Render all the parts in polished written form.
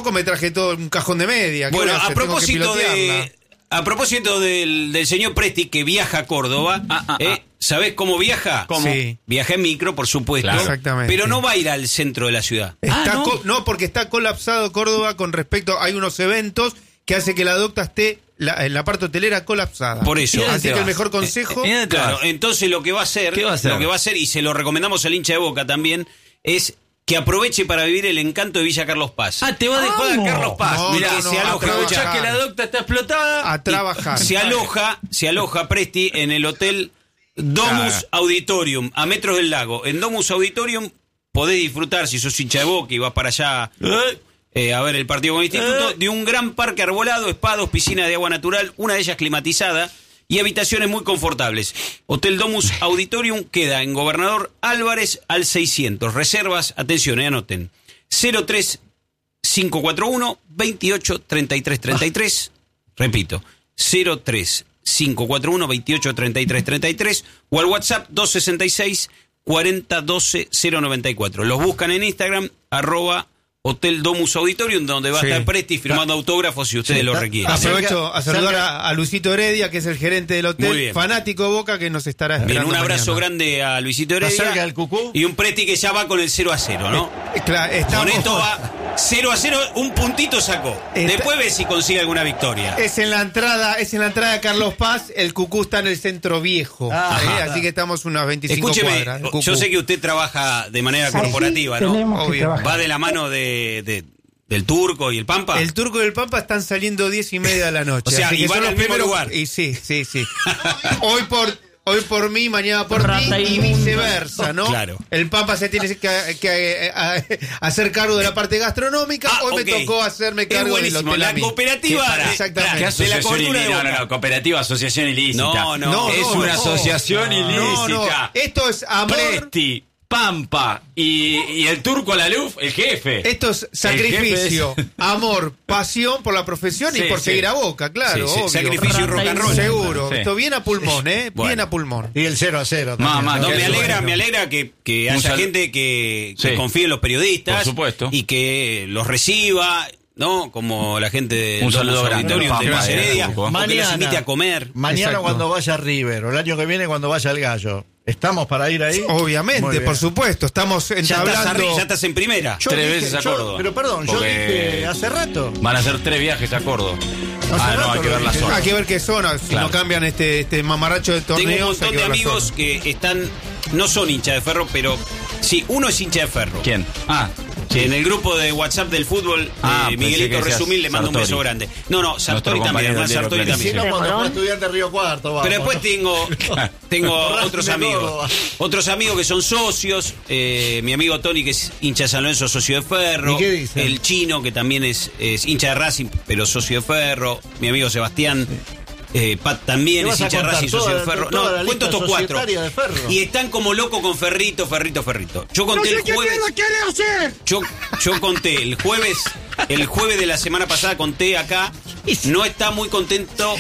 tampoco me traje todo un cajón de media. Bueno, a propósito del señor Presti que viaja a Córdoba, ¿sabés cómo viaja? ¿Cómo? Sí. Viaja en micro, por supuesto. Claro. Exactamente. Pero no va a ir al centro de la ciudad. No, porque está colapsado Córdoba con respecto... Hay unos eventos que hace que la docta esté en la parte hotelera colapsada. Por eso. Así que el mejor consejo... Claro, entonces lo que va a hacer, y se lo recomendamos al hincha de Boca también, es que aproveche para vivir el encanto de Villa Carlos Paz. Te va de joda Carlos Paz. Mirá, se aloja. Aprovechá que la docta está explotada. A trabajar. Se aloja Presti en el hotel Domus Auditorium, a metros del lago. En Domus Auditorium podés disfrutar, si sos hincha de Boca y vas para allá... a ver el partido con el instituto, de un gran parque arbolado, espados, piscina de agua natural, una de ellas climatizada y habitaciones muy confortables. Hotel Domus Auditorium queda en Gobernador Álvarez al 600. Reservas, atención, anoten. 03541 28 33 33. Repito, 03541 28 33 33 o al WhatsApp 266 40 12 094. Los buscan en Instagram, @Hotel Domus Auditorium, donde va a estar Presti firmando autógrafos si ustedes lo requieren. Aprovecho a saludar a Luisito Heredia, que es el gerente del hotel, fanático de Boca, que nos estará esperando. Un abrazo grande a Luisito Heredia. Cerca del Cucú. Y un Presti que ya va con el 0-0, ¿no? Claro, con esto va 0-0, un puntito sacó. Después ve si consigue alguna victoria. Es en la entrada de Carlos Paz, el Cucú está en el centro viejo. Así que estamos unas 25 cuadras. Yo sé que usted trabaja de manera corporativa, ¿no? Obvio. Va de la mano del Turco y el Pampa. El Turco y el Pampa están saliendo 10:30 de la noche. O sea, y van al mismo lugar. Y sí. Hoy por mí, mañana por ti y viceversa, ¿no? Claro. El Pampa se tiene que hacer cargo de la parte gastronómica. Hoy me tocó hacerme cargo del hotel. La cooperativa. Exactamente. ¿Qué asociación ilícita? No, cooperativa, asociación ilícita. No, es una asociación ilícita. No. Esto es amor. Presti, Pampa y el Turco a la luz, el jefe. Esto es sacrificio, amor, pasión por la profesión y por seguir a Boca, claro, obvio. Sacrificio y rock and roll. Seguro. Sí. Esto bien a pulmón, Bueno. bien a pulmón. Y el 0-0 Mamá, No, me alegra que haya gente que confíe en los periodistas. Por supuesto. Y que los reciba, ¿no? Como la gente de Un saludo grande, Auditorium de Pampa, Heredia, o que los invite a comer. Mañana Exacto. cuando vaya a River, o el año que viene cuando vaya al Gallo. ¿Estamos para ir ahí? Obviamente, por supuesto. Estamos entablando. Ya estás en primera. Yo 3 dije- veces a Córdoba. Pero perdón, yo Porque dije hace rato. van a hacer 3 viajes a Córdoba. Hace No, rato hay que lo ver la dije. zona. Hay que ver qué zona, si Claro. no cambian este mamarracho de Tengo torneos. un hay montón que de ver la amigos zona. que no son hinchas de Ferro, pero sí, uno es hincha de Ferro. ¿Quién? En el grupo de WhatsApp del fútbol, pensé Miguelito que decías Resumil le manda un beso Sartori. grande. No, Sartori Nuestro también, compañero además del Sartori diario Si también. no, cuando fue estudiante Río Cuarto, vamos. Pero después tengo otros de amigos. Córdoba. Otros amigos que son socios. Mi amigo Tony, que es hincha de San Lorenzo, socio de Ferro. ¿Y qué dice? El Chino, que también es hincha de Racing, pero socio de Ferro. Mi amigo Sebastián. Pat también ¿Qué es vas a hincha de contar? Racing, socio de Ferro. Toda la No, cuento lista estos 4. societaria de Ferro. Y están como locos con Ferrito. Yo conté el jueves. Yo conté el jueves de la semana pasada, conté acá. No está muy contento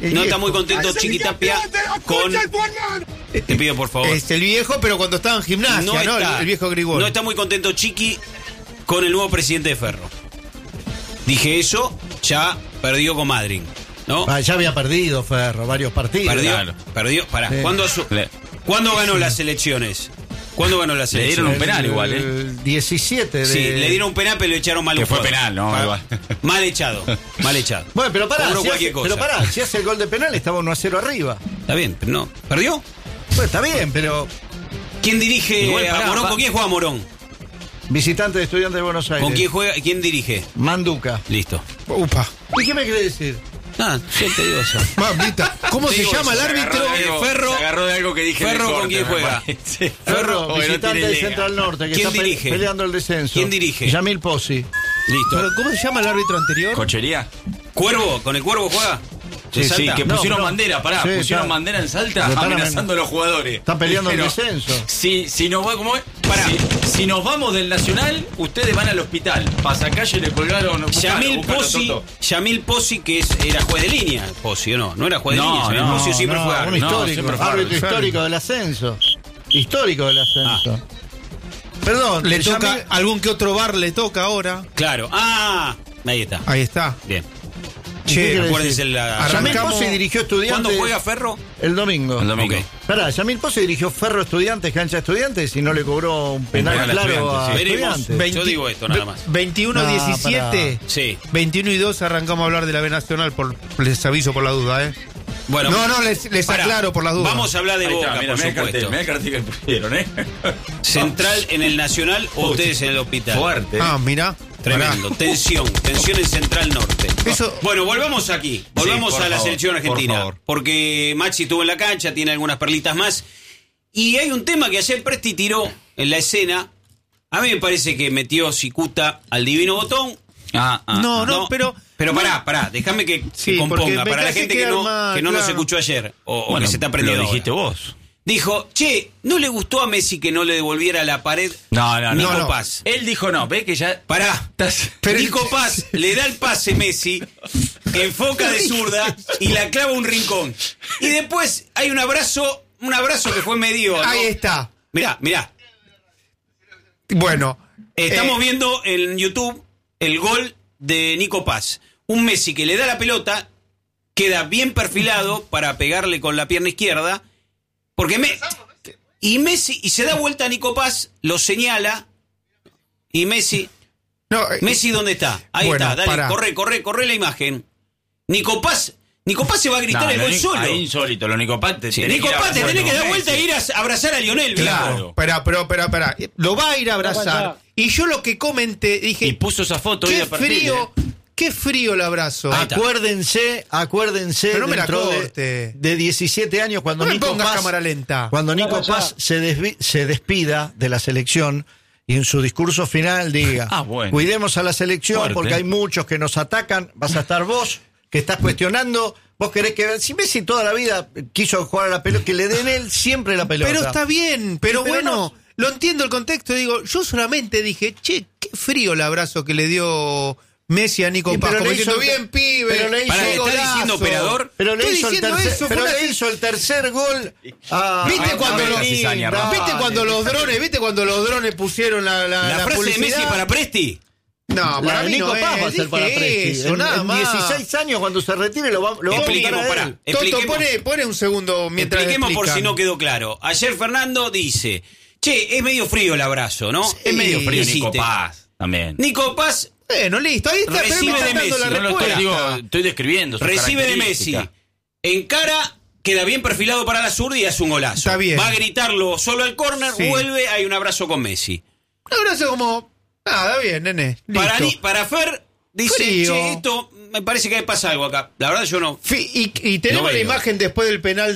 Chiquitapia con. Te pido por favor. Es el viejo, pero cuando estaba en gimnasia, ¿no? El viejo Grigol. No está muy contento Chiqui con el nuevo presidente de Ferro. Dije eso, ya perdió con Madrid, ¿no? Ya había perdido Ferro varios partidos. Perdió. Pará, Sí. ¿cuándo ganó las elecciones? Le dieron un penal igual, El 17 de... Sí, le dieron un penal, pero le echaron mal Que un fue jugador. penal, ¿no? Igual. Mal echado. Bueno, pero pará, Cobró si cualquier cosa. si hace el gol de penal estaba 1-0 arriba. Está bien, pero no. ¿Perdió? Pues está bien, pero ¿Quién dirige Igual, a pará, Morón? ¿Con quién juega Morón? visitante de Estudiantes de Buenos Aires. ¿Con quién juega? ¿Quién dirige? Manduca. Listo. Upa. ¿Y qué me quiere decir? Yo te digo eso. Mamita, ¿cómo Te se digo llama el eso, árbitro? Ferro. Se agarró de algo que dije. en el Ferro, ¿con corte, quién me juega? parece. Ferro, Porque no visitante tiene de idea. Central Norte, que ¿Quién está dirige? peleando el descenso. ¿Quién dirige? Yamil Pozzi. Listo. ¿Pero cómo se llama el árbitro anterior? ¿Cochería? ¿Cuervo? ¿Con el Cuervo juega? ¿De Sí, Salta? que No, pusieron no. bandera, Sí, pusieron está. bandera en Salta Lo están amenazando a los jugadores. Están peleando el Pero descenso. Si nos va, ¿cómo es? Si nos vamos del Nacional, ustedes van al hospital. Pasacalle le colgaron. Yamil Pozzi, que era juez de línea. Pozzi, ¿o no? No era juez de línea. Yamil Pozzi siempre fue un árbitro. histórico, siempre fue árbitro árbitro. histórico del ascenso. Histórico del ascenso. Perdón, Le toca, Yamil- algún que otro bar le toca ahora. Claro. Ahí está. Ahí está. Bien. ¿Qué Che, quiere acuérdense decir? la- Yamil Arrancamos- Pose dirigió Estudiantes. ¿Cuándo juega Ferro? El domingo. El domingo. Ok. Pará, Yamil Pose dirigió Ferro Estudiantes, cancha Estudiantes, y no le cobró un penal penal a claro a Estudiantes, sí. Veremos. Estudiantes. Yo digo esto nada más. 21-17. Sí. 21 y 2 arrancamos a hablar de la B Nacional. Les aviso por la duda, ¿eh? Bueno, No, les pará. aclaro por las dudas. Vamos a hablar de Ahí Boca, está, por supuesto. mirá el cartel que pusieron, Central en el Nacional o ustedes en el hospital. Fuerte. Ah, mira. Tremendo. Tensión en Central Norte. Eso- Bueno, volvamos aquí. Volvamos por a la favor, selección por argentina. favor. Porque Maxi estuvo en la cancha, tiene algunas perlitas más. Y hay un tema que ayer Presti tiró en la escena. A mí me parece que metió cicuta al divino botón. No, pero- Pero pará, déjame que Sí, porque componga. me Para la hace gente que quedar no, mal, que no nos claro. escuchó ayer o Bueno, que se está aprendiendo. lo dijiste ahora. vos. Dijo, che, ¿no le gustó a Messi que no le devolviera la pared Nico no. Paz? Él dijo no, ve que ya... Pará. Pero- Nico Paz le da el pase Messi, enfoca de zurda y la clava a un rincón. Y después hay un abrazo que fue medio. ¿no? Ahí está. Mirá. Bueno. Estamos viendo en YouTube el gol de Nico Paz. Un Messi que le da la pelota, queda bien perfilado para pegarle con la pierna izquierda. Porque Messi, y se da vuelta a Nico Paz, lo señala. Y Messi, ¿dónde está? Ahí bueno, está, dale, pará. corre la imagen. Nico Paz se va a gritar el gol solo. Ahí insólito, lo Nico Paz te Sí, Nico Paz te tenés que dar vuelta e ir a abrazar a Lionel. Claro. viejo. Espera. Lo va a ir a abrazar. Y yo lo que comenté, dije. Y puso esa foto ahí qué de perfil. frío. Qué frío el abrazo. Ahí está. Acuérdense Pero no me la dentro corte. de 17 años cuando No me Nico pongas Paz, cámara lenta. cuando Nico Paz se despida de la selección y en su discurso final diga, bueno. cuidemos a la selección Fuerte. porque hay muchos que nos atacan, vas a estar vos que estás cuestionando, vos querés que si Messi toda la vida quiso jugar a la pelota, que le den él siempre la pelota. Pero está bien, pero Pero bueno, no. lo entiendo el contexto. Digo, yo solamente dije, che, qué frío el abrazo que le dio Messi a Nico Y Paz. pero Como le hizo diciendo, el- bien, pibe. pero le hizo Pará, qué ¿está golazo". diciendo operador? Pero le Estoy hizo el diciendo tercer, eso, pero fue le una- hizo el tercer gol a ¿Viste cuando a los Belinda? ¿Viste cuando los drones, pusieron la La frase publicidad? de Messi para Presti. No, La para de mí Nico no Paz va a es, ser para dije Presti. eso, nada en más. 16 años cuando se retire lo va a Expliquemos, votar a pará. él. Toto, Expliquemos. pone un segundo mientras Expliquemos por explican. si no quedó claro. Ayer Fernando dice, che, es medio frío el abrazo, ¿no? Sí. Es medio frío, Nico Nico Paz también. Nico Paz Bueno, listo, ahí está. Recibe pero me de está dando Messi. la No lo estoy, respuesta. estoy describiendo. su recibe de Messi. característica. Encara, queda bien perfilado para la zurda y hace un golazo. Está bien. Va a gritarlo solo al córner, Sí. vuelve, hay un abrazo con Messi. Un abrazo como, nada, bien, nene. Listo. Para Fer, dice, Frío. che, esto me parece que pasa algo acá. La verdad yo no. Y tenemos No la veo. imagen después del penal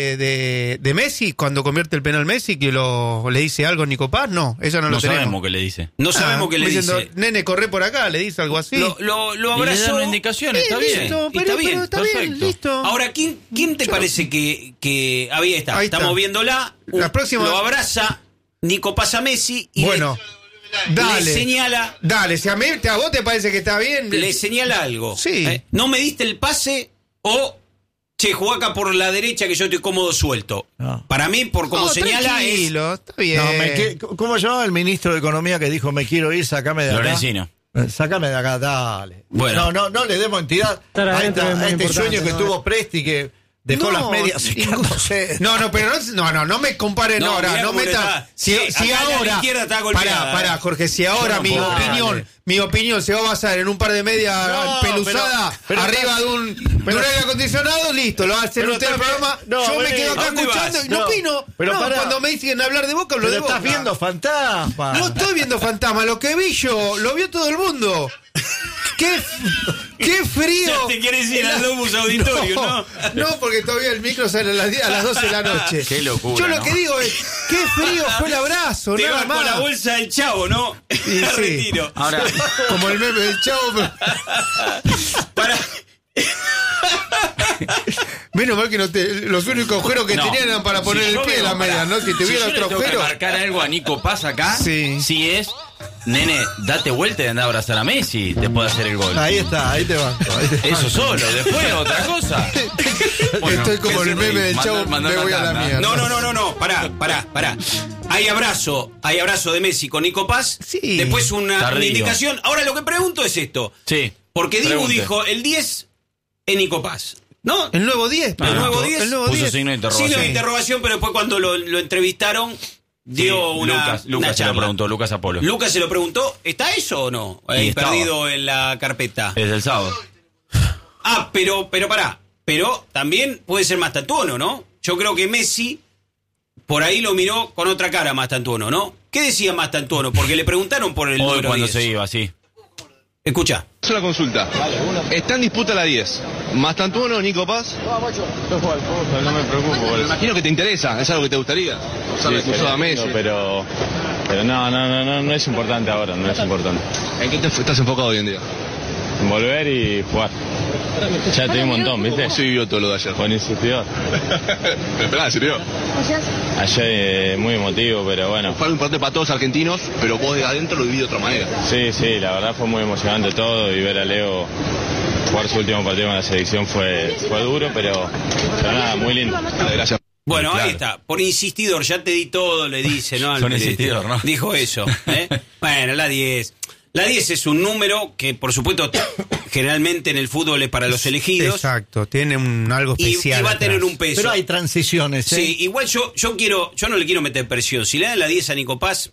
de Messi, cuando convierte el penal Messi, que le dice algo a Nico Paz. No, esa no lo No tenemos. sabemos qué le dice. No sabemos qué le diciendo, dice. nene, corre por acá, le dice algo así. Lo Y le abrazó. dan una indicación, está Listo, bien. Y pero está bien, perfecto. listo. Ahora, ¿quién te parece que ahí está? Ahí está. Estamos viéndola. La próxima- Lo abraza Nico Paz a Messi y Bueno, le dale. señala. Dale, si a vos te parece que está bien. Le señala algo. Sí. No me diste el pase o che, jugá acá por la derecha que yo estoy cómodo suelto. No. Para mí, por como No, señala, tranquilo, está bien. No, ¿cómo llamaba el ministro de Economía que dijo me quiero ir, sacame de acá? Lorenzino. Sácame de acá, dale. Bueno. No le demos entidad Estar a, adentro es muy este importante, sueño que ¿no? tuvo Presti que dejó No, las medias secándose. No, pero no me comparen No, ahora, mirá no cómo le metan. está. Si Sí, acá la ahora. izquierda está golpeada, Pará, Jorge, si ahora no mi puedo opinión se va a basar en un par de medias No, peluzadas pero arriba estás- de un aire acondicionado, listo, lo va a hacer pero usted el estás- programa. no, yo me vení, quedo ¿a acá dónde escuchando vas? y no No, opino. pero No, pará. cuando me dicen hablar de Boca, hablo Pero de Boca. estás viendo fantasma. No estoy viendo fantasma, lo que vi yo, lo vio todo el mundo. ¡Qué frío! Ya te quieres ir al Domus Auditorio, ¿no? No, porque todavía el micro sale a las 12 de la noche. Qué locura, Yo lo ¿no? que digo es, qué frío fue el abrazo, Te nada vas más. con la bolsa del Chavo, ¿no? Y sí. Retiro. Ahora, Como el meme del Chavo. pero- Para. Menos mal que los únicos agujeros que no. tenían eran para poner Si el yo pie de veo, la media, pará, ¿no? Si tuviera yo otro le tengo que agujero. marcar algo a Nico Paz acá, Sí. si es, nene, date vuelta y anda a abrazar a Messi después de hacer el gol. Ahí está, ahí te banco. Ahí te Eso solo, después otra cosa. Bueno, Estoy como el pensé meme del mandar- Chavo, mandar me la voy a la tanda. mierda. No. Pará. Hay abrazo de Messi con Nico Paz. Sí. Después una Tardío. indicación. Ahora lo que pregunto es esto. Sí. Porque Dibu Pregunte. dijo, el 10 es Nico Paz. ¿No? El nuevo 10. El nuevo 10. El nuevo Puso 10. signo de interrogación. Signo de interrogación, pero después cuando lo entrevistaron, dio una Lucas se charla. lo preguntó, Lucas Apolo. Lucas se lo preguntó, ¿está eso o no? Ahí estaba. perdido en la carpeta. Es del sábado. Pero pará. Pero también puede ser Mastantuono, ¿no? Yo creo que Messi por ahí lo miró con otra cara Mastantuono, ¿no? ¿Qué decía Mastantuono? Porque le preguntaron por el Hoy número cuando 10. se iba, sí. Escucha. Es una consulta. Está en disputa la 10. ¿Mastantuono o Nico Paz? No me preocupo por Me eso. imagino que te interesa. ¿Es algo que te gustaría? Usar el cruzado a Messi. Pero no es importante ahora, no es importante. ¿En qué te estás enfocado hoy en día? Volver y jugar. Ya te di un montón, ¿viste? ¿Cómo se vivió todo lo de ayer? Con insistidor. Esperá, ¿en serio? Ayer muy emotivo, pero bueno. Fue un partido para todos argentinos, pero vos de adentro lo viví de otra manera. Sí, la verdad fue muy emocionante todo y ver a Leo jugar su último partido con la selección fue duro, pero nada, muy lindo. Dale, gracias. Bueno, Claro. ahí está. Por insistidor, ya te di todo, le dice, ¿no? Al Son periodista. insistidor, ¿no? Dijo eso. Bueno, la 10. La 10 es un número que, por supuesto, generalmente en el fútbol es para los elegidos. Exacto, tiene algo Y especial. va a tener atrás. un peso. Pero hay transiciones, ¿eh? Sí, igual yo no le quiero meter presión. Si le dan la 10 a Nico Paz,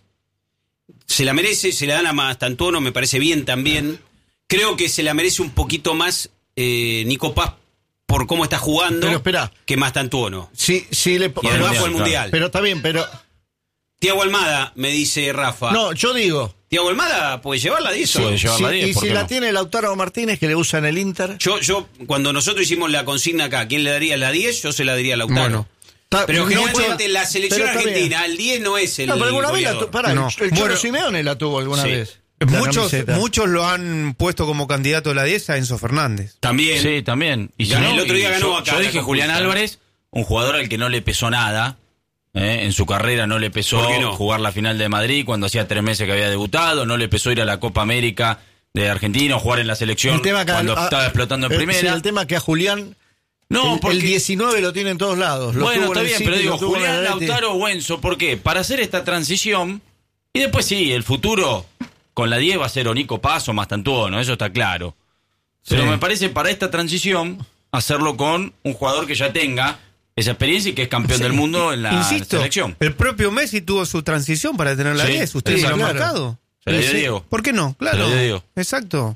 se la merece, se la dan a Mastantuono, me parece bien también. Creo que se la merece un poquito más Nico Paz por cómo está jugando Pero espera. que Mastantuono. Sí, le Y además fue el claro. Mundial. Pero está bien, pero... Tiago Almada, me dice Rafa. No, yo digo... Tiago Almada puede llevar la 10 o Puede no? llevar la 10, y ¿por si qué la no? tiene Lautaro Martínez, que le usa en el Inter... Yo, cuando nosotros hicimos la consigna acá, ¿quién le daría la 10? Yo se la daría a Lautaro. Bueno. Pero no generalmente fue- la selección pero está bien. argentina, el 10 no es el No, pero alguna vez goleador. No. el Cholo Bueno. Simeone la tuvo alguna Sí. vez. La camiseta. Muchos lo han puesto como candidato a la 10 a Enzo Fernández. También. Sí, también. Y Ganó, el otro día ganó acá Yo la dije conquista. Julián Álvarez, un jugador al que no le pesó nada. En su carrera no le pesó ¿Por qué no? jugar la final de Madrid cuando hacía 3 meses que había debutado, no le pesó ir a la Copa América de Argentina o jugar en la selección El tema que cuando estaba explotando en primera. Sí, el tema que a Julián... No, el, porque... el 19 lo tiene en todos lados. Lo Bueno, tuvo está en el bien, City, pero digo, lo tuvo en Julián, el Atleti. Lautaro o Enzo, ¿por qué? Para hacer esta transición, y después sí, el futuro con la 10 va a ser o Nico Paz o Mastantuono, eso está claro. Pero me parece para esta transición hacerlo con un jugador que ya tenga esa experiencia y que es campeón del mundo en la Insisto, selección. el propio Messi tuvo su transición para tener la Sí, 10. Ustedes sí, lo han claro. marcado. Se la dio Sí. Diego. ¿Por qué no? Claro. Se la dio Diego. Exacto.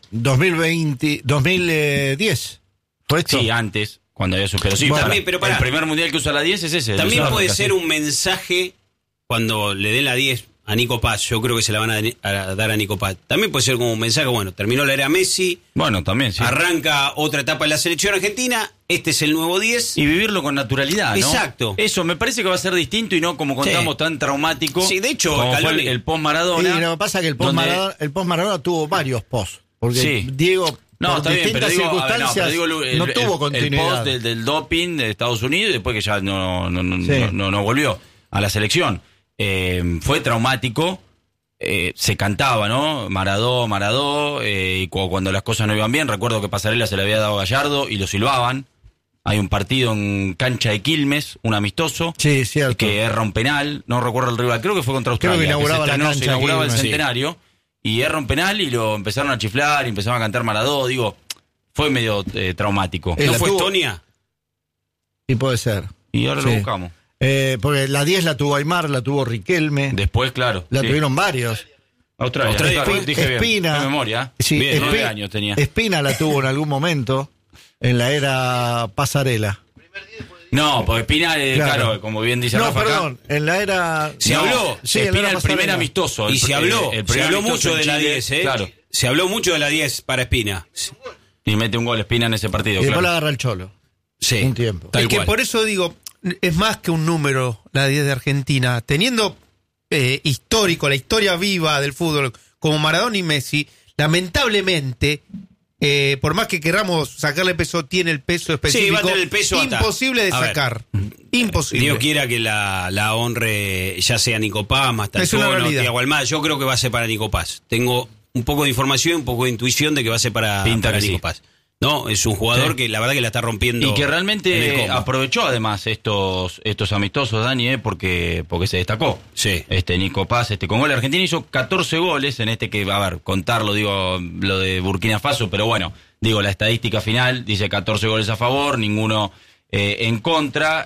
2010. ¿Fue esto? Sí, antes, cuando había pero sí, Bueno, también, pero pará. el primer mundial que usa la 10 es ese. el de También puede Sudáfrica, ser sí. un mensaje cuando le den la 10 a Nico Paz. Yo creo que se la van a dar a Nico Paz. También puede ser como un mensaje, bueno, terminó la era Messi, Bueno, también, sí. arranca otra etapa en la selección argentina, este es el nuevo 10. Y vivirlo con naturalidad, ¿no? Exacto. Eso me parece que va a ser distinto y no como contamos Sí. tan traumático. Sí, de hecho, como fue Scaloni- el Sí, post-Maradona. lo que pasa es que el post-Maradona tuvo varios posts. Porque Sí. Diego, No, por está bien, pero distintas digo, a ver, circunstancias, pero digo, no tuvo el continuidad. post del doping de Estados Unidos y después que ya no Sí. volvió a la selección. Fue traumático. Se cantaba, ¿no? Maradó, y cuando las cosas no iban bien, recuerdo que Pasarela se le había dado a Gallardo y lo silbaban. Hay un partido en cancha de Quilmes, un amistoso, Sí, cierto. que erra un penal, no recuerdo el rival, creo que fue contra Creo Australia. que inauguraba se la estrenó, cancha se inauguraba el Quilmes. centenario, y erra un penal y lo empezaron a chiflar y empezaron a cantar Maradó, digo, fue medio traumático. Él ¿No la fue tuvo- Estonia? Y puede ser. Y ahora lo Sí. buscamos. Porque la 10 la tuvo Aymar, la tuvo Riquelme, Después, claro. la sí. tuvieron varios. Australia. Espi- Dije bien, Espina. de memoria. Sí, Bien, 9 Espi- años tenía. Espina la tuvo en algún momento en la era Pasarela. No, porque Espina, claro, como bien dice No, Rafa acá, perdón, en la era... Se habló. Sí, en la Espina era el primer Pasarela. amistoso. Y se habló, el se primer habló amistoso mucho en de la Chile, 10, ¿eh? Claro. Se habló mucho de la 10 para Espina. Y mete un gol Espina en ese partido, Y después claro. la agarra el Cholo. Sí. Un tiempo. Tal Es que cual. por eso digo, es más que un número la 10 de Argentina. Teniendo histórico, la historia viva del fútbol, como Maradona y Messi, lamentablemente, por más que queramos sacarle peso, tiene el peso específico. Sí, va a tener el peso hasta- imposible de A ver. sacar. Imposible. Dios quiera que la honre ya sea Nico Paz, Es una Mastantuono, realidad. Tiago Almada. Yo creo que va a ser para Nico Paz. Tengo un poco de información, un poco de intuición de que va a ser para Pinta que Nico sí. Paz. No, es un jugador que la verdad que la está rompiendo. Y que en el realmente combo. aprovechó además estos amistosos, Dani, porque se destacó. Sí. Nico Paz, con gol. Argentina hizo 14 goles en que, a ver, contarlo, digo, lo de Burkina Faso, pero bueno, digo, la estadística final dice 14 goles a favor, ninguno en contra.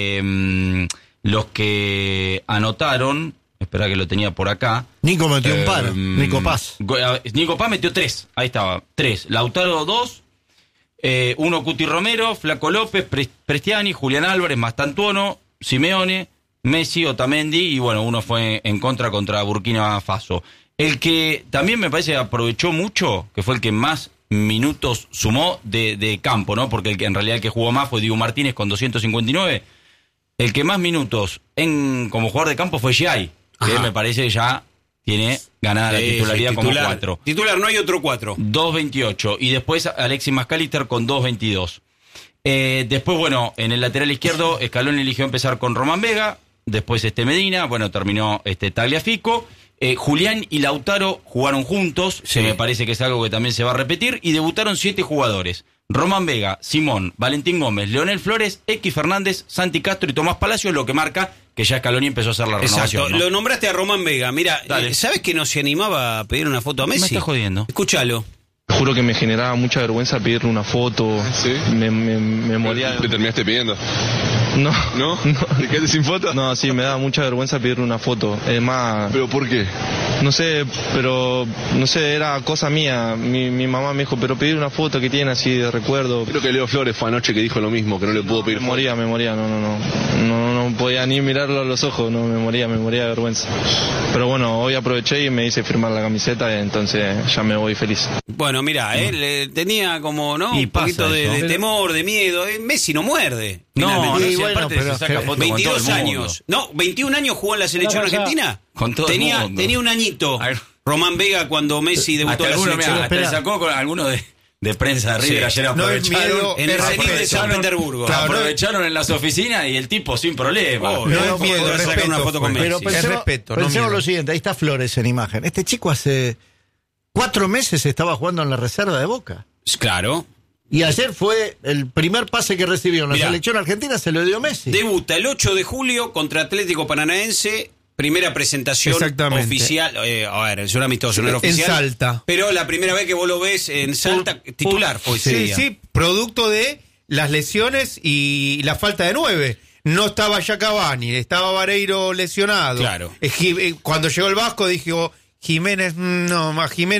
Los que anotaron, espera que lo tenía por acá. Nico metió un par, Nico Paz. Nico Paz metió 3, ahí estaba, 3. Lautaro 2. 1 Cuti Romero, Flaco López, Prestiani, Julián Álvarez, Mastantuono, Simeone, Messi, Otamendi, y bueno, uno fue en contra Burkina Faso. El que también me parece aprovechó mucho, que fue el que más minutos sumó de campo, ¿no? Porque en realidad el que jugó más fue Dibu Martínez con 259. El que más minutos como jugador de campo fue Giai, que me parece que ya tiene ganada la titularidad como 4. Titular, no hay otro 4. 2.28. Y después Alexis McAllister con 2.22. Después, bueno, en el lateral izquierdo, Scaloni eligió empezar con Román Vega. Después Medina. Bueno, terminó Tagliafico. Julián y Lautaro jugaron juntos. Sí. Que me parece que es algo que también se va a repetir. Y debutaron 7 jugadores. Román Vega, Simón, Valentín Gómez, Leonel Flores, X Fernández, Santi Castro y Tomás Palacios, lo que marca que ya Scaloni empezó a hacer la renovación. Exacto, ¿no? lo nombraste a Román Vega. Mira, ¿sabes que no se animaba a pedir una foto a Messi? Me está jodiendo. Escúchalo. Juro que me generaba mucha vergüenza pedirle una foto. ¿Sí? Me moría. ¿Le terminaste pidiendo? No. ¿No? ¿Te quedaste sin foto? No, sí, me daba mucha vergüenza pedirle una foto. Es más, ¿Pero por qué? no sé, era cosa mía. Mi mamá me dijo, pero pedir una foto que tiene así de recuerdo. Creo que Leo Flores fue anoche que dijo lo mismo, que no le pudo pedir Me moría, no podía ni mirarlo a los ojos, me moría de vergüenza. Pero bueno, hoy aproveché y me hice firmar la camiseta, entonces ya me voy feliz. Bueno, mira, él tenía como, ¿no? Y Un poquito pasa de eso. temor, de miedo. Messi no muerde. No, finalmente. y bueno, aparte pero se saca foto con todo el 22 mundo. años. No, 21 años jugó en la selección argentina. Con todo el tenía mundo. un añito. A ver. Román Vega cuando Messi debutó Hasta en la alguno, selección. mirá, hasta le sacó con alguno de prensa de River ayer No es aprovecharon. miedo, En el es Zenit de respeto. San Petersburgo. Claro, Aprovecharon en las oficinas y el tipo sin problema. Oh, No no es miedo, podés es sacar una respeto, foto con fue. Messi. Pero Es respeto, no pensemos miedo. lo siguiente, ahí está Flores en imagen. Este chico hace 4 meses estaba jugando en la reserva de Boca. Claro. Y ayer fue el primer pase que recibió en la Mirá. selección argentina, se lo dio Messi. Debuta el 8 de julio contra Atlético Paranaense. Primera presentación Exactamente. oficial. A ver, es un amistoso, no era En oficial. Salta. Pero la primera vez que vos lo ves en Salta, titular fue ese Sí, día. sí, producto de las lesiones y la falta de 9. No estaba ya Cavani, estaba Vareiro lesionado. Claro. Cuando llegó el Vasco dijo, Jiménez no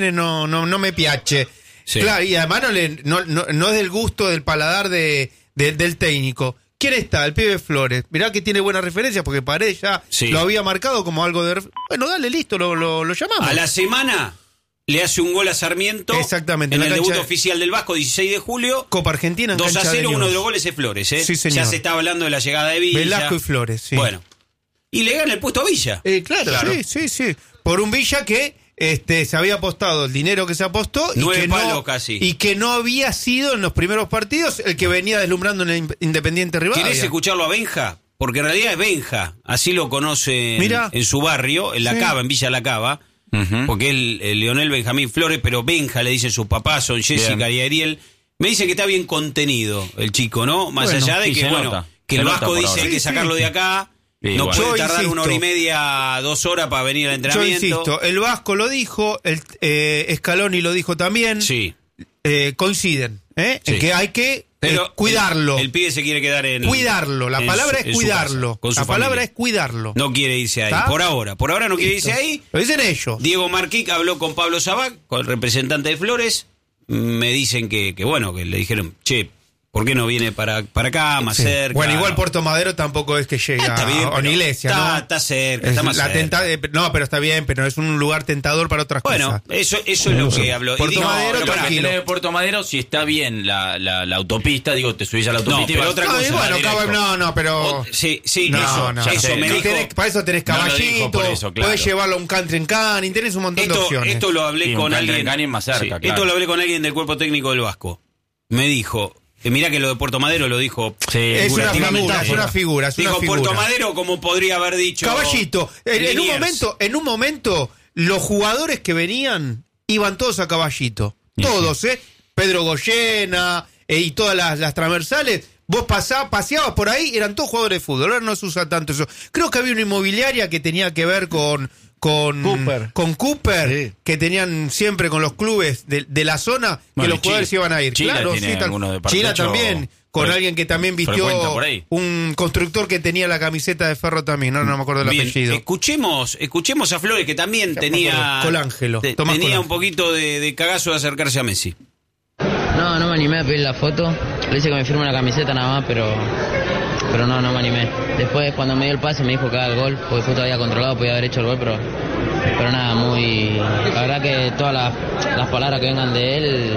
me piache. Sí. Claro, y además no es del gusto del paladar del técnico. ¿Quién está? El pibe Flores. Mirá que tiene buenas referencias porque Paredes ya Sí. lo había marcado como algo de... Bueno, dale, listo, lo llamamos. A la semana le hace un gol a Sarmiento. Exactamente, En en el la debut cancha- oficial del Vasco, 16 de julio. Copa Argentina en 2 a cancha de 0, uno News. de los goles es Flores, ¿eh? Sí, señor. Ya se está hablando de la llegada de Villa. Velasco y Flores, sí. Bueno. Y le gana el puesto a Villa. Claro. Sí. Por un Villa que se había apostado el dinero que se apostó 9 y que palos casi. y que no había sido en los primeros partidos el que venía deslumbrando en el Independiente Rivadavia. ¿Querés escucharlo a Benja? Porque en realidad es Benja. Así lo conoce Mirá. en su barrio, en La Sí. Cava, en Villa La Cava. Ujú. Porque el Leonel Benjamín Flores, pero Benja le dicen sus papás, son Jessica Bien. y Ariel. Me dice que está bien contenido el chico, ¿no? Más Bueno, allá de sí, que, se bueno, nota. que Se el nota Vasco por dice ahora. hay que Sí, sacarlo sí. de acá. Sí, No bueno. puede Yo tardar insisto. 1 hora y media, 2 horas para venir al Yo entrenamiento. insisto, el Vasco lo dijo, Scaloni lo dijo también, Sí. coinciden, en Sí. que hay que Pero cuidarlo. El pibe se quiere quedar en. Cuidarlo, la en palabra su- es en su cuidarlo. casa, con su La palabra familia. es cuidarlo. No quiere irse ahí. ¿Está? Por ahora no quiere Listo. irse ahí. Lo dicen ellos. Diego Marquic habló con Pablo Sabac, con el representante de Flores. Me dicen que bueno, que le dijeron, che, ¿por qué no viene para acá, más Sí. cerca? Bueno, igual Puerto Madero tampoco es que llegue Está bien, a una pero iglesia, está- ¿no? está cerca, Es está más la cerca. no, pero está bien, pero es un lugar tentador para otras Bueno, cosas. eso es lo que habló. Y Puerto digo, Madero, pero pará, tranquilo. de Puerto Madero, si está bien la autopista, digo, te subís a la No, autopista y pero vas- otra No, cosa. y bueno, directo. no, pero... Sí, No, eso, no, eso sé, me no dijo. Para eso tenés No lo dijo caballito, por eso, claro. podés llevarlo a un country en Canning, tenés un montón de opciones. Esto lo hablé Sí, con un country alguien. en Canning más cerca, Sí, claro. Esto lo hablé con alguien del cuerpo técnico del Vasco. Me dijo, mirá que lo de Puerto Madero lo dijo. Sí, es una figurativamente. figura, es una figura, es una Dijo figura. Puerto Madero, como podría haber dicho. Caballito, en un momento, los jugadores que venían iban todos a Caballito. Todos, Pedro Goyena y todas las transversales, vos paseabas por ahí, eran todos jugadores de fútbol. Ahora no se usa tanto eso. Creo que había una inmobiliaria que tenía que ver con Cooper, sí, que tenían siempre con los clubes de la zona, que los jugadores se iban a ir. China claro, tiene algunos de China Partecho, también, con alguien que también vistió, por ahí. un constructor que tenía la camiseta de Ferro también, no me acuerdo del Bien, apellido. escuchemos a Flores, que también tenía Colangelo, Tomás tenía Colangelo. un poquito de cagazo de acercarse a Messi. No me animé a pedir la foto. Le hice que me firme una camiseta nada más, pero no me animé. Después, cuando me dio el pase, me dijo que haga el gol, porque fue todavía controlado, podía haber hecho el gol, pero nada, la verdad que todas las palabras que vengan de él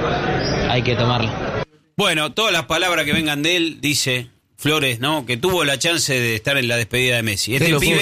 hay que tomarlas. Bueno, todas las palabras que vengan de él, dice Flores, ¿no? Que tuvo la chance de estar en la despedida de Messi.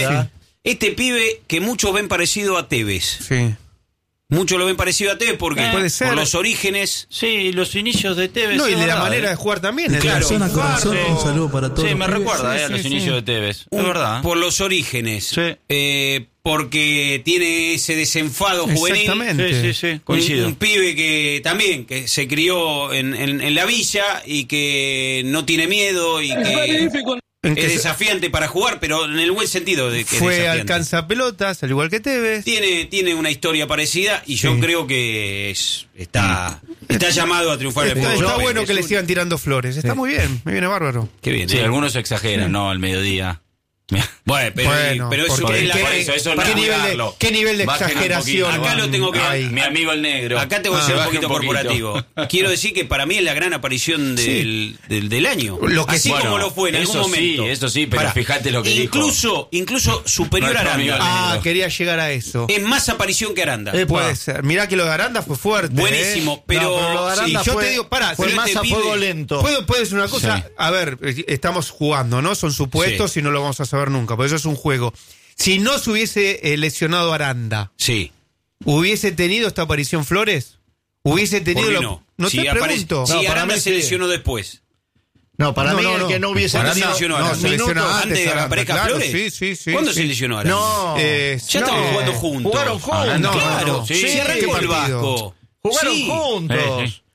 Este pibe que muchos ven parecido a Tevez. Sí. Muchos lo ven parecido a Tevez porque puede ser. por los orígenes. Sí, los inicios de Tevez. No, y es de la verdad, manera de jugar también. Claro. Corazón a corazón, Sí. un saludo para todos. Sí, los me pibes. recuerda a sí, los sí. inicios de Tevez. Es verdad. Por los orígenes. Sí. Porque tiene ese desenfado juvenil. Exactamente. Sí, coincido. Un pibe que también que se crió en la villa y que no tiene miedo y que En que es desafiante para jugar, pero en el buen sentido de que es fue desafiante. alcanza pelotas, al igual que Tevez. Tiene una historia parecida y yo creo que está llamado a triunfar en el Está, fútbol. está bueno Es que le un- sigan tirando flores. Está muy bien, me viene bárbaro. Qué bien. Sí, algunos exageran, ¿no? Al mediodía. Bueno, pero eso porque es la ¿qué- eso ¿qué no nivel de, cuidarlo. qué nivel de Bajen un exageración? poquito. Acá lo tengo que- hay? Mi amigo el negro. Acá te voy a ser un baje poquito corporativo. Quiero decir que para mí es la gran aparición del año. Lo que Así sí- como Bueno, lo fue en algún eso momento. Sí, eso sí, pero Pará. fíjate lo que dijo. Incluso superior No a es tu amigo Aranda. el Quería llegar a eso. Es más aparición que Aranda. Puede ser. Mirá que lo de Aranda fue fuerte. Buenísimo, pero, pero lo de Aranda Sí, yo fue- te digo, pará, fue pero más este a pibe- fuego lento. ¿Puedo decir una cosa? Sí. A ver, estamos jugando, ¿no? Son supuestos y no lo vamos a saber nunca, por eso es un juego. Si no se hubiese lesionado Aranda, Sí. ¿hubiese tenido esta aparición Flores? ¿Hubiese tenido ¿Por qué lo- no? No Si te pregunto. Si No, para Aranda mí se sí. lesionó después. No, para No, mí no, el no. que no hubiese Aranda tenido se lesionó No, Aranda. se lesionó minutos antes de que Aranda, aparezca claro, Flores. Sí. ¿Cuándo sí. se lesionó Aranda? No, Ya estaban jugando juntos. Jugaron juntos. Aranda, no, Claro, no. sí, Sí, se arrancó ¿qué el partido? Vasco. Jugaron Sí. juntos. Sí.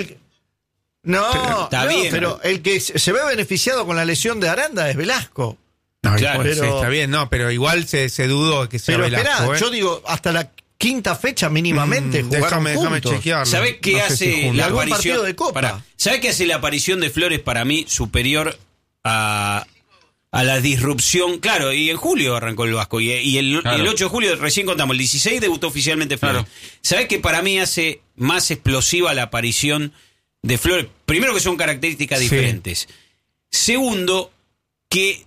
No, Está bien. pero el que se ve beneficiado con la lesión de Aranda es Velasco. No, Claro, sí, pero- está bien, no, pero igual se dudó que sea Pero Velasco, esperá, yo digo, hasta la quinta fecha mínimamente jugaron déjame juntos. chequearlo. ¿Sabés qué No sé hace si juntos. la algún aparición? partido de Copa. Pará. ¿Sabés qué hace la aparición de Flores para mí superior a la disrupción? Claro, y en julio arrancó el Vasco y el 8 de julio recién contamos, el 16 debutó oficialmente Flores. Claro. ¿Sabés qué para mí hace más explosiva la aparición de Flores? Primero que son características Sí. diferentes. Segundo, que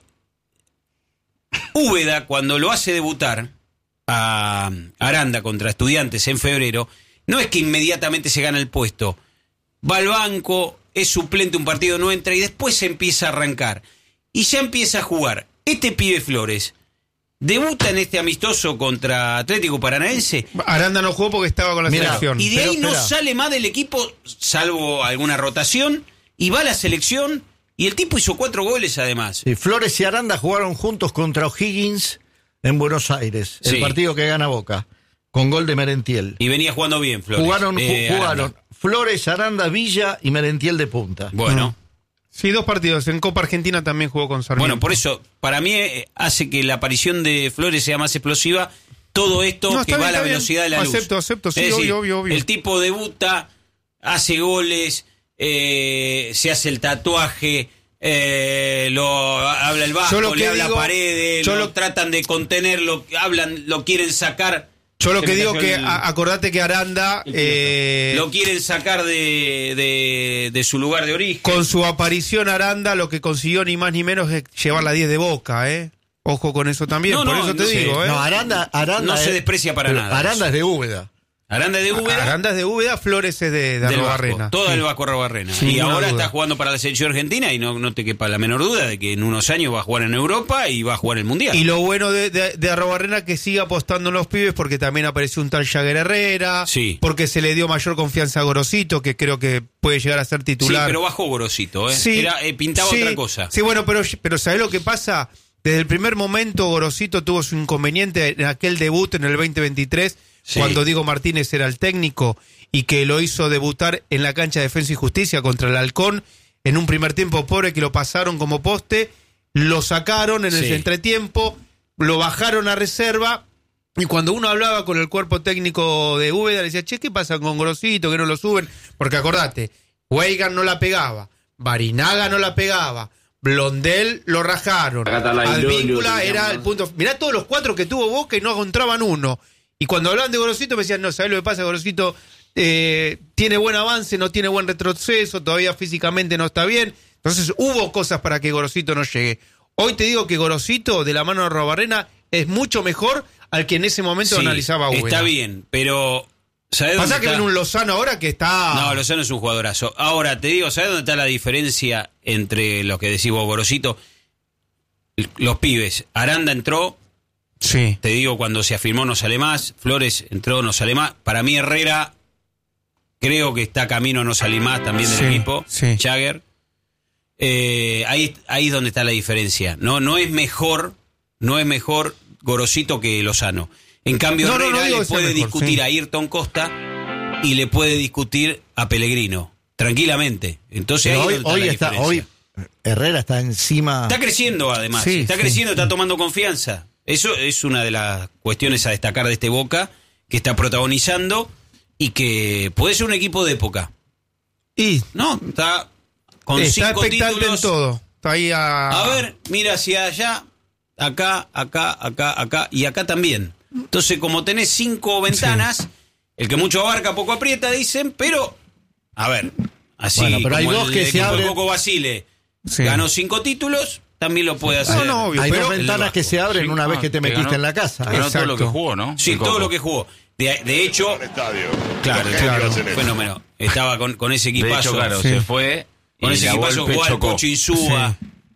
Úbeda cuando lo hace debutar a Aranda contra Estudiantes en febrero, no es que inmediatamente se gana el puesto. Va al banco, es suplente un partido, no entra y después se empieza a arrancar. Y ya empieza a jugar. Este pibe Flores debuta en este amistoso contra Atlético Paranaense Aranda no jugó porque estaba con la Mirá, selección. y de Pero, ahí no espera. sale más del equipo, salvo alguna rotación, y va a la selección y el tipo hizo 4 goles además. Sí, Flores y Aranda jugaron juntos contra O'Higgins en Buenos Aires, Sí. el partido que gana Boca, con gol de Merentiel. Y venía jugando bien Flores. Jugaron Aranda. Flores, Aranda, Villa y Merentiel de punta. Bueno. Sí, 2 partidos. En Copa Argentina también jugó con Sarmiento. Bueno, por eso, para mí hace que la aparición de Flores sea más explosiva todo esto No, que está va bien, a la está bien. velocidad de la luz. Acepto, sí, Es decir, obvio. El tipo debuta, hace goles, se hace el tatuaje, habla el Yo Vasco, lo que le habla digo- Paredes, yo lo lo- tratan de contenerlo, lo quieren sacar. Yo lo Se que me digo cayó que el- acordate que Aranda lo quieren sacar de su lugar de origen. con su aparición Aranda lo que consiguió ni más ni menos es llevar la 10 de Boca, Ojo con eso también, No, por no, eso te no sé. digo, No, Aranda No se desprecia para pero nada Aranda es de Úbeda. Aranda de Úbeda. Aranda es de Úbeda, Flores es de del Vasco, Arrobarrena. todo Sí. el Vasco Arrobarrena. Sin Y ninguna ahora duda. está jugando para la selección argentina y no te quepa la menor duda de que en unos años va a jugar en Europa y va a jugar el Mundial. Y lo bueno de Arrobarrena que sigue apostando en los pibes porque también apareció un tal Jagger Herrera, Sí. porque se le dio mayor confianza a Gorosito, que creo que puede llegar a ser Sí, titular. pero bajó Gorosito, ¿eh? Sí, Pintaba sí, otra cosa. Sí, bueno, pero ¿sabés lo que pasa? Desde el primer momento Gorosito tuvo su inconveniente en aquel debut en el 2023 cuando Diego Martínez era el técnico y que lo hizo debutar en la cancha de Defensa y Justicia contra el Halcón en un primer tiempo pobre que lo pasaron como poste, lo sacaron en el entretiempo, lo bajaron a reserva. Y cuando uno hablaba con el cuerpo técnico de Úbeda, le decía, che, ¿qué pasa con Grosito? Que no lo suben. Porque acordate, Weigan no la pegaba, Barinaga no la pegaba, Blondel lo rajaron, Advíncula era el punto. Mirá todos los 4 que tuvo Boca y no encontraban uno. Y cuando hablaban de Grosito me decían, no, ¿sabés lo que pasa? Grosito tiene buen avance, no tiene buen retroceso, todavía físicamente no está bien. Entonces hubo cosas para que Grosito no llegue. Hoy te digo que Grosito, de la mano de Robarrena, es mucho mejor al que en ese momento analizaba Úbeda. Está bien, pero ¿sabés dónde pasa que está? viene un Lozano ahora que está... No, Lozano es un jugadorazo. Ahora, te digo, ¿sabés dónde está la diferencia entre los que decís vos, Gorosito? Los pibes. Aranda entró, sí. Te digo, cuando se afirmó no sale más. Flores entró, no sale más. Para mí Herrera, creo que está camino a no salir más también del equipo. Sí. Jagger. Ahí es donde está la diferencia. No es mejor Gorosito que Lozano. En cambio, Herrera le puede discutir a Ayrton Costa y le puede discutir a Pellegrino, tranquilamente. Entonces hoy Herrera está encima. Está creciendo, además. Está creciendo, está tomando confianza. Eso es una de las cuestiones a destacar de este Boca, que está protagonizando y que puede ser un equipo de época. Y no, está con está 5 expectante títulos. En todo. Está ahí a ver, mira hacia allá, acá y acá también. Entonces, como tenés 5 ventanas, el que mucho abarca, poco aprieta, dicen, pero, a ver, así pero hay como dos que se abren. Coco Basile ganó 5 títulos, también lo puede hacer. Obvio, hay 2 ventanas que se abren una vez que te metiste en la casa. Ganó todo lo que jugó, ¿no? Sí, todo lo que jugó. De hecho, claro, fenómeno. Estaba con ese equipazo. De hecho, se fue. Con ese equipazo jugó al Pocho Insúa,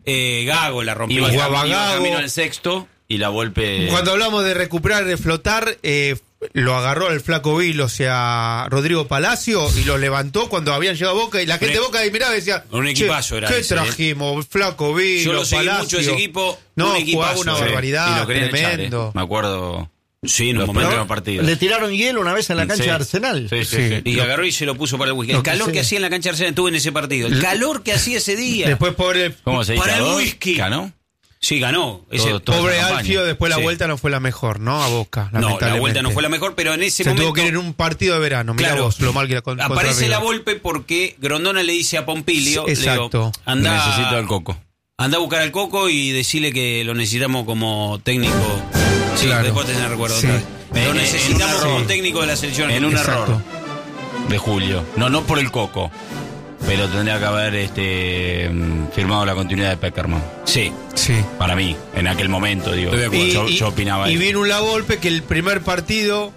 Gago la rompió. Iba camino al sexto. Y la Volpe. Cuando hablamos de recuperar, de flotar, lo agarró el Flaco Vil, o sea, Rodrigo Palacio, y lo levantó cuando habían llegado a Boca. Y la gente de Boca miraba y decía: un equipazo era ¿qué ese, trajimos? Flaco Vil, yo lo seguí Palacio. Mucho ese equipo. No, un jugaba una barbaridad. Y lo querían tremendo. echar, Me acuerdo. Sí, en un momento de partido. Le tiraron hielo una vez en la cancha de Arsenal. Sí. Y agarró y se lo puso para el whisky. El calor que hacía en la cancha de Arsenal estuvo en ese partido. El calor que hacía ese día. Después, pobre. ¿Cómo se dice? Para el whisky. ¿Ganó? Sí, ganó. Pobre Alfio, después la vuelta no fue la mejor, ¿no? A Boca. No, la vuelta no fue la mejor, pero en ese momento. Se tuvo que ir en un partido de verano. Mirá vos, lo mal que la aparece la Volpe porque Grondona le dice a Pompilio: exacto. Necesito al Coco. Anda a buscar al Coco y decirle que lo necesitamos como técnico. Sí, después te recuerdo otra vez. Lo necesitamos como técnico de la selección. En un error de Julio. No por el Coco. Pero tendría que haber firmado la continuidad de Peckerman. Sí. Para mí, en aquel momento, digo. Yo opinaba y eso. vino la Volpe que el primer partido.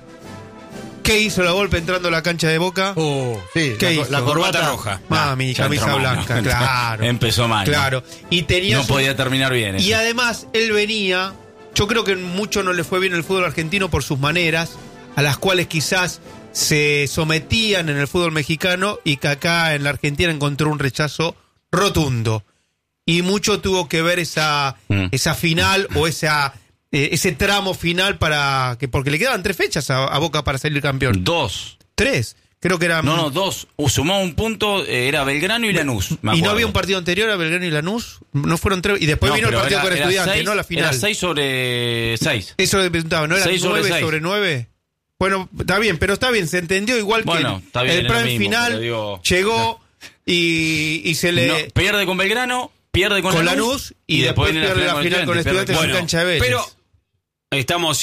¿Qué hizo la Volpe entrando a la cancha de Boca? ¿Qué hizo? La corbata roja. Mami, camisa blanca, claro. Empezó mal. Claro. Y tenía no podía terminar bien. Y además, él venía. Yo creo que mucho no le fue bien el fútbol argentino por sus maneras, a las cuales quizás se sometían en el fútbol mexicano y que acá en la Argentina encontró un rechazo rotundo. Y mucho tuvo que ver esa final o ese tramo final porque le quedaban 3 fechas a Boca para salir campeón. 2. 3. Creo que era... No, 2. Sumó un punto, era Belgrano y Lanús. ¿Y no había un partido anterior a Belgrano y Lanús? No fueron 3. Y después vino el partido con Estudiantes, no la final. Era 6/6. Eso me preguntaba, ¿no era 9/9? Bueno, está bien, se entendió igual que el plan final llegó y se le... No, pierde con Belgrano, pierde con Lanús y después pierde la final con Estudiantes en cancha de Vélez. Pero estamos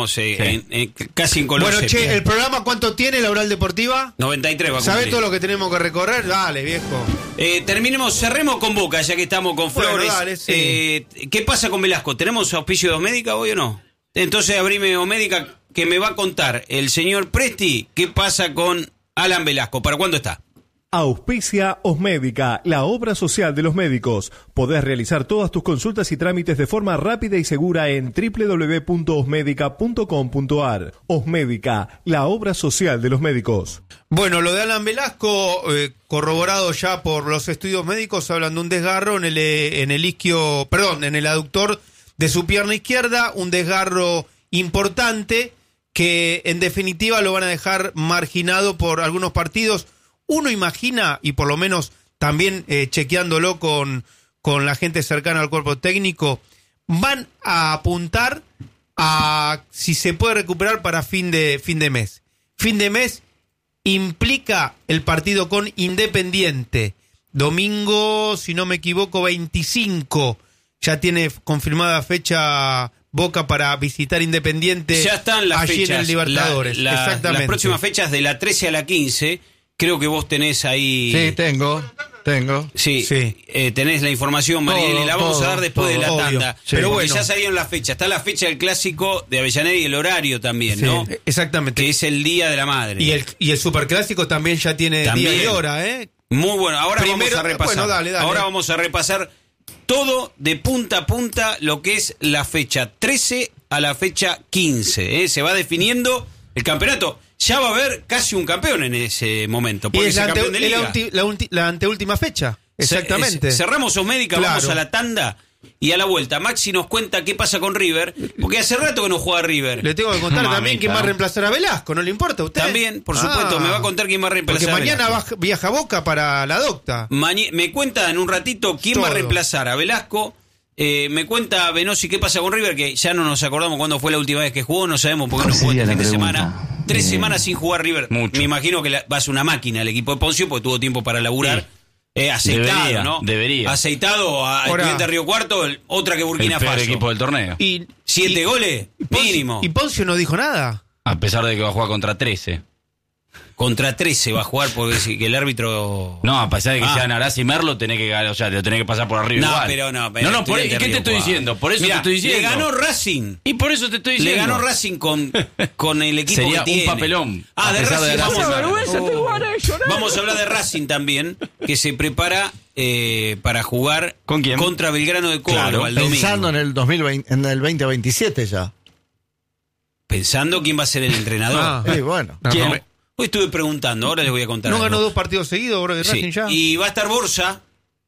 casi en color. Bueno, sepia. ¿el programa cuánto tiene, la Oral Deportiva? 93 va a ¿Sabés cumplir. todo lo que tenemos que recorrer? Dale, viejo. Cerremos con Boca, ya que estamos con Flores. Bueno, dale, sí. ¿Qué pasa con Velasco? ¿Tenemos auspicio de Osmédica hoy o no? Entonces abrime Osmédica, que me va a contar el señor Presti qué pasa con Alan Velasco. ¿Para cuándo está? Auspicia Osmédica, la obra social de los médicos. Podés realizar todas tus consultas y trámites de forma rápida y segura en www.osmedica.com.ar. Osmédica, la obra social de los médicos. Bueno, lo de Alan Velasco, corroborado ya por los estudios médicos, hablan de un desgarro en el aductor de su pierna izquierda, un desgarro importante que en definitiva lo van a dejar marginado por algunos partidos. Uno imagina, y por lo menos también chequeándolo con la gente cercana al cuerpo técnico, van a apuntar a si se puede recuperar para fin de mes. Fin de mes implica el partido con Independiente. Domingo, si no me equivoco, 25. Ya tiene confirmada fecha Boca para visitar Independiente. Ya están las allí fechas. en el Libertadores. Exactamente. Las próximas fechas de la 13 a la 15. Creo que vos tenés ahí. Sí, tengo. Sí. Sí. Tenés la información, Mariel, y la vamos a dar después de la obvio. tanda. Sí. Pero Porque bueno, ya salieron las fechas. Está la fecha del clásico de Avellaneda y el horario también, sí, ¿no? exactamente. Que es el Día de la Madre. Y el superclásico también ya tiene También. día y hora, ¿eh? Muy bueno. Ahora Primero, vamos a repasar. bueno, dale. Ahora vamos a repasar todo de punta a punta lo que es la fecha 13 a la fecha 15. Se va definiendo el campeonato. Ya va a haber casi un campeón en ese momento. Y Porque es es el campeón de liga. la anteúltima fecha. Exactamente. Cerramos Osmédica, Claro. vamos a la tanda y a la vuelta. Maxi nos cuenta qué pasa con River, porque hace rato que no juega River. Le tengo que contar Mamita, también quién va a ¿no? reemplazar a Velasco, ¿no le importa a usted? También, por supuesto, me va a contar quién va a reemplazar. Porque a mañana Velasco. viaja Boca para la docta. Me cuenta en un ratito quién va a Todo. reemplazar a Velasco. Me cuenta Venosi qué pasa con River, que ya no nos acordamos cuándo fue la última vez que jugó, no sabemos por qué no jugó este fin de semana. 3 semanas sin jugar River. Mucho. Me imagino que va a ser una máquina el equipo de Poncio, porque tuvo tiempo para laburar. Aceitado, Debería, ¿no? debería. Aceitado a Ahora, Estudiantes Río Cuarto, otra que El Burkina peor Faso. equipo del torneo. Y 7 goles, mínimo. ¿Y Poncio no dijo nada? A pesar de que va a jugar contra 13. Contra 13 va a jugar porque que el árbitro. No, a pesar de que Ah. sean Arás y Merlo, tenés que, o sea, lo tenés que pasar por arriba No, igual. pero no. No, por, ¿y Estudiantes qué Río te estoy Cuarto. diciendo? Por eso Mirá, te estoy diciendo. Le ganó Racing. Y por eso te estoy Le diciendo. ganó Racing con el equipo Sería que un tiene. papelón, Ah, a de pesar de Racing la vamos vergüenza, Vamos a hablar de Racing también, que se prepara para jugar ¿Con quién? contra Belgrano de Córdoba Claro, el domingo. Pensando en el 2020, en el 2027 ya. Pensando quién va a ser el entrenador. Ah. Sí, bueno. No, ¿Quién? no. Hoy estuve preguntando, ahora les voy a contar. ¿No algo. ganó 2 partidos seguidos, bro, de Sí, Racing ya? y va a estar Borsa.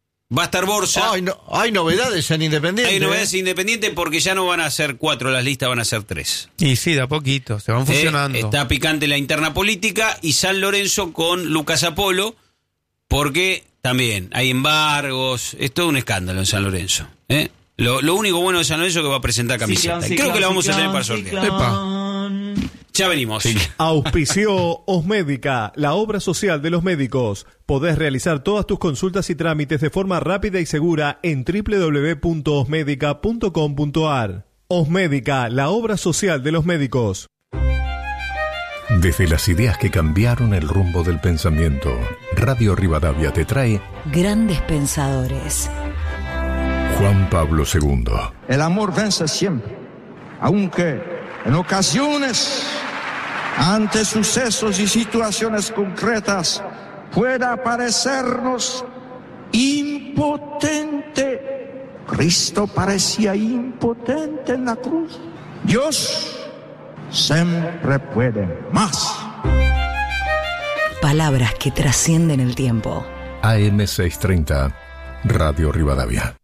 Hay novedades en Independiente. Hay novedades independientes porque ya no van a ser 4 las listas, van a ser 3. Y sí, de a poquito, se van fusionando. Está picante la interna política y San Lorenzo con Lucas Apolo, porque también hay embargos, es todo un escándalo en San Lorenzo. Lo único bueno de San Lorenzo es que va a presentar camiseta. Y creo que la vamos a tener para sortear. Epa. Ya venimos. Auspició Osmédica, la obra social de los médicos. Podés realizar todas tus consultas y trámites de forma rápida y segura en www.osmedica.com.ar. Osmédica, la obra social de los médicos. Desde las ideas que cambiaron el rumbo del pensamiento, Radio Rivadavia te trae Grandes pensadores. Juan Pablo II. El amor vence siempre, aunque en ocasiones, ante sucesos y situaciones concretas, pueda parecernos impotente. Cristo parecía impotente en la cruz. Dios siempre puede más. Palabras que trascienden el tiempo. AM 630, Radio Rivadavia.